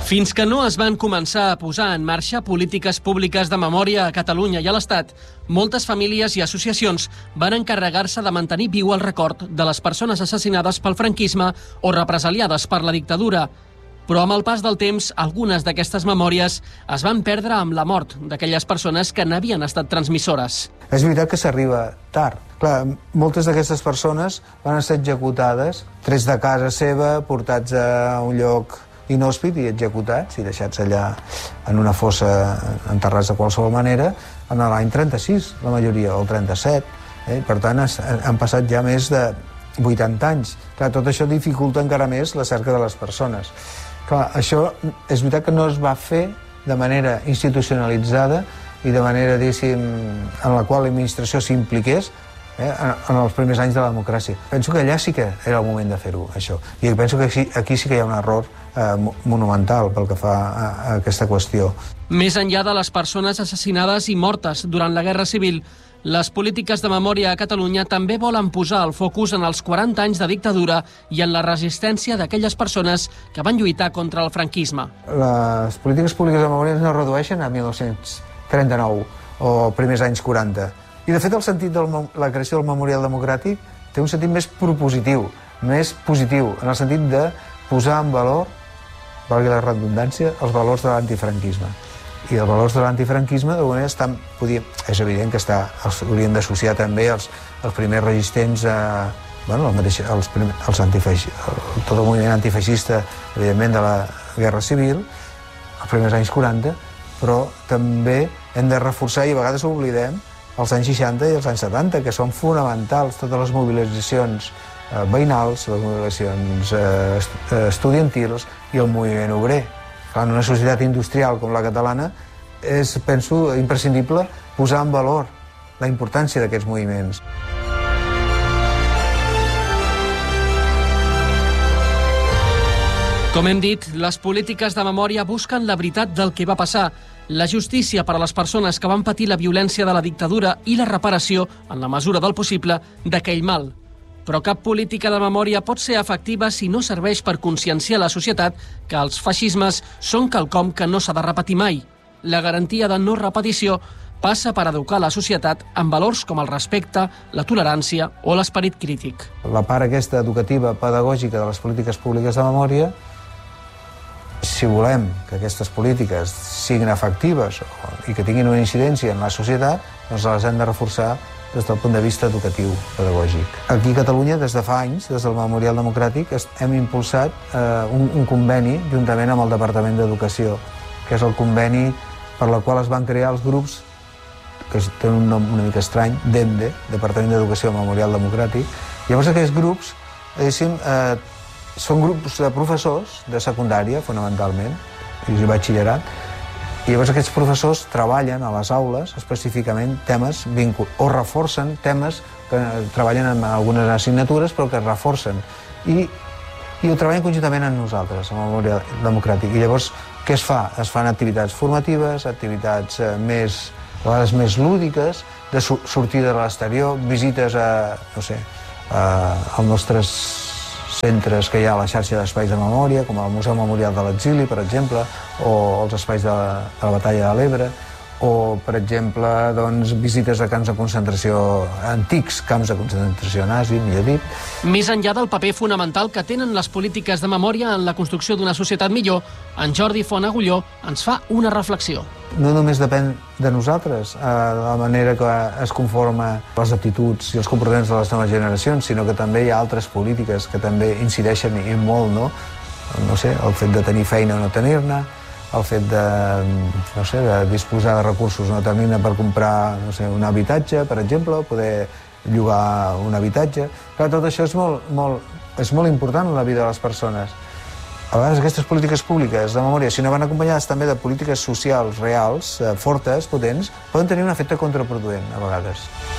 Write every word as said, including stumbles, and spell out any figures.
Fins que no es van començar a posar en marxa polítiques públiques de memòria a Catalunya i a l'Estat, moltes famílies i associacions van encarregar-se de mantenir viu el record de les persones assassinades pel franquisme o represaliades per la dictadura. Però amb el pas del temps, algunes d'aquestes memòries es van perdre amb la mort d'aquelles persones que n'havien estat transmissores. És veritat que s'arriba tard. Clar, moltes d'aquestes persones van ser executades, trets de casa seva, portats a un lloc inhòspit i executats i deixats allà en una fossa, enterrats de qualsevol manera, en l'any trenta-sis, la majoria, o el trenta-set. Eh? Per tant, han passat ja més de vuitanta anys. Clar, tot això dificulta encara més la cerca de les persones. Clar, això és veritat que no es va fer de manera institucionalitzada i de manera, diguéssim, en la qual l'administració s'impliqués eh, en els primers anys de la democràcia. Penso que allà sí que era el moment de fer-ho, això. I penso que aquí, aquí sí que hi ha un error eh, monumental pel que fa a, a aquesta qüestió. Més enllà de les persones assassinades i mortes durant la Guerra Civil, les polítiques de memòria a Catalunya també volen posar el focus en els quaranta anys de dictadura i en la resistència d'aquelles persones que van lluitar contra el franquisme. Les polítiques públiques de memòria no es redueixen a mil nou-cents trenta-nou o primers anys quaranta. I, de fet, el sentit de la creació del Memorial Democràtic té un sentit més propositiu, més positiu, en el sentit de posar en valor, valgui la redundància, els valors de l'antifranquisme. I els valors de l'antifranquisme, d'alguna manera, estan, podria, és evident que està, els hauríem d'associar també els, els primers resistents a, bueno, el mateix, els, primer, els antifeixistes, tot el moviment antifeixista, evidentment, de la Guerra Civil, els primers anys quaranta, però també hem de reforçar, i a vegades ho oblidem, els anys seixanta i els anys setanta, que són fonamentals, totes les mobilitzacions eh, veïnals, les mobilitzacions eh, estudiantils i el moviment obrer. En una societat industrial com la catalana és, penso, imprescindible posar en valor la importància d'aquests moviments. Com hem dit, les polítiques de memòria busquen la veritat del que va passar, la justícia per a les persones que van patir la violència de la dictadura i la reparació, en la mesura del possible, d'aquell mal. Però cap política de memòria pot ser efectiva si no serveix per conscienciar la societat que els feixismes són quelcom que no s'ha de repetir mai. La garantia de no repetició passa per educar la societat en valors com el respecte, la tolerància o l'esperit crític. La part aquesta educativa, pedagògica de les polítiques públiques de memòria, si volem que aquestes polítiques siguin efectives i que tinguin una incidència en la societat, doncs les hem de reforçar des del punt de vista educatiu, pedagògic. Aquí a Catalunya, des de fa anys, des del Memorial Democràtic, hem impulsat eh, un, un conveni juntament amb el Departament d'Educació, que és el conveni per la qual es van crear els grups, que tenen un nom una mica estrany, DEMDE, Departament d'Educació Memorial Democràtic. Llavors aquests grups, diguéssim, eh, són grups de professors de secundària, fonamentalment, i de batxillerat. I llavors aquests professors treballen a les aules específicament temes o reforcen temes que treballen en algunes assignatures però que es reforcen i, i ho treballen conjuntament amb nosaltres, amb el Memorial Democràtic. I llavors què es fa? Es fan activitats formatives, activitats eh, més, a vegades més lúdiques, de sortida a l'exterior, visites a, no sé, a, als nostres centres que hi ha a la xarxa d'espais de memòria, com el Museu Memorial de l'Exili, per exemple, o els espais de la, de la Batalla de l'Ebre, o, per exemple, doncs, visites a camps de concentració antics, camps de concentració nazi, millor dit. Més enllà del paper fonamental que tenen les polítiques de memòria en la construcció d'una societat millor, en Jordi Font Agulló ens fa una reflexió. No només depèn de nosaltres, eh, la manera que es conforma les actituds i els comportaments de les noves generacions, sinó que també hi ha altres polítiques que també incideixen i molt, no? No sé, el fet de tenir feina o no tenir-ne, el fet de, no sé, de disposar de recursos no tenir-ne per comprar, no sé, un habitatge, per exemple, poder llogar un habitatge. Clar, tot això és molt, molt, és molt important en la vida de les persones. A vegades aquestes polítiques públiques de memòria, si no van acompanyades també de polítiques socials reals, eh, fortes, potents, poden tenir un efecte contraproduent, a vegades.